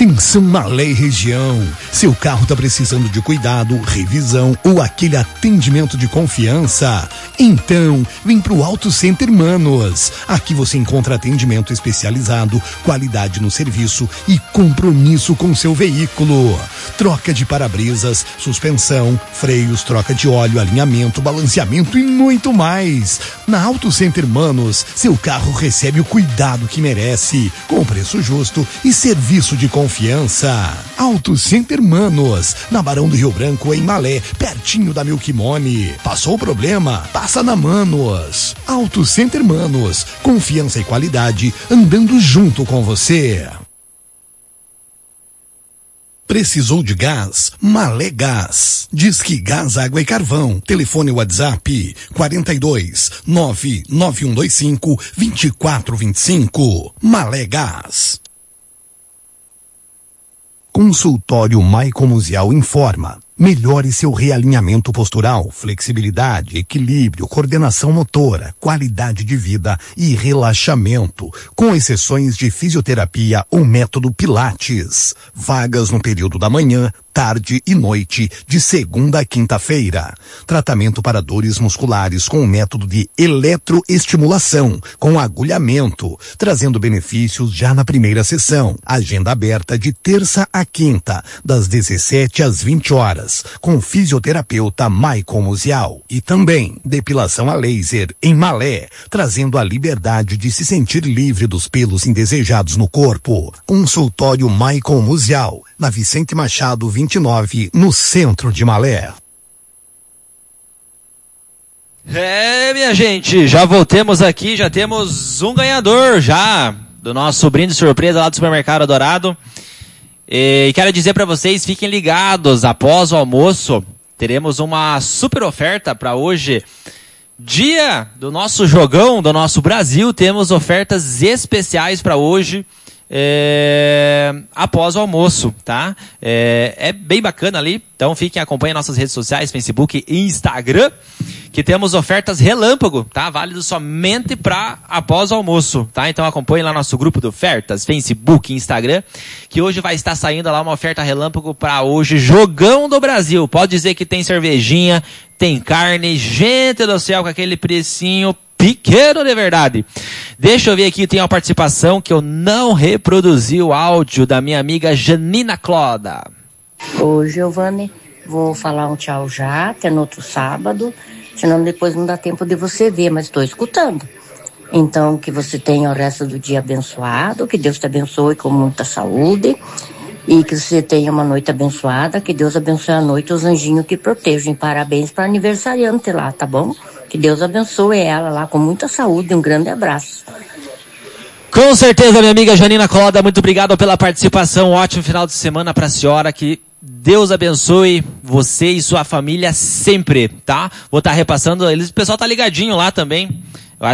Atenção Malé e região, seu carro está precisando de cuidado, revisão ou aquele atendimento de confiança? Então, vem pro Auto Center Manos. Aqui você encontra atendimento especializado, qualidade no serviço e compromisso com seu veículo. Troca de para-brisas, suspensão, freios, troca de óleo, alinhamento, balanceamento e muito mais. Na Auto Center Manos, seu carro recebe o cuidado que merece, com preço justo e serviço de confiança. Auto Center Manos, na Barão do Rio Branco, em Malé, pertinho da Milk Money. Passou o problema? Passa na Manos. Auto Center Manos, confiança e qualidade andando junto com você. Precisou de gás? Malé Gás. Disque Gás, Água e Carvão. Telefone WhatsApp 42 99125 2425. Malé Gás. Consultório Maicon Musial informa. Melhore seu realinhamento postural, flexibilidade, equilíbrio, coordenação motora, qualidade de vida e relaxamento, com exceções de fisioterapia ou método Pilates. Vagas no período da manhã, tarde e noite, de segunda a quinta-feira. Tratamento para dores musculares com o método de eletroestimulação, com agulhamento, trazendo benefícios já na primeira sessão. Agenda aberta de terça a quinta, das 17 às 20 horas. Com fisioterapeuta Maicon Musial. E também depilação a laser em Malé, trazendo a liberdade de se sentir livre dos pelos indesejados no corpo. Consultório Maicon Musial, na Vicente Machado 29, no centro de Malé. Minha gente, já voltemos aqui, já temos um ganhador já do nosso brinde surpresa lá do Supermercado Dourado. E quero dizer para vocês, fiquem ligados, após o almoço, teremos uma super oferta para hoje, dia do nosso jogão, do nosso Brasil, temos ofertas especiais para hoje, após o almoço, tá? É bem bacana ali, então fiquem, acompanhem nossas redes sociais, Facebook e Instagram, que temos ofertas relâmpago, tá? Válido somente para após o almoço, tá? Então acompanhe lá nosso grupo de ofertas, Facebook e Instagram, que hoje vai estar saindo lá uma oferta relâmpago para hoje, jogão do Brasil. Pode dizer que tem cervejinha, tem carne, gente do céu, com aquele precinho pequeno de verdade. Deixa eu ver aqui, tem uma participação que eu não reproduzi o áudio da minha amiga Janina Cloda. Ô Giovanni, vou falar um tchau já, até no outro sábado, senão depois não dá tempo de você ver, mas estou escutando. Então, que você tenha o resto do dia abençoado, que Deus te abençoe com muita saúde e que você tenha uma noite abençoada, que Deus abençoe a noite, os anjinhos que protejam. Parabéns para a aniversariante lá, tá bom? Que Deus abençoe ela lá com muita saúde, um grande abraço. Com certeza, minha amiga Janina Cloda, muito obrigado pela participação, ótimo final de semana para a senhora, que Deus abençoe você e sua família sempre, tá? Vou estar repassando, o pessoal tá ligadinho lá também.